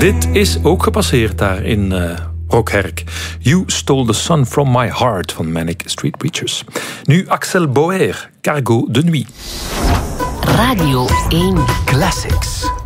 Dit is ook gepasseerd daar in Rockherk. You Stole the Sun from My Heart van Manic Street Preachers. Nu Axel Bauer, Cargo de Nuit. Radio 1 Classics.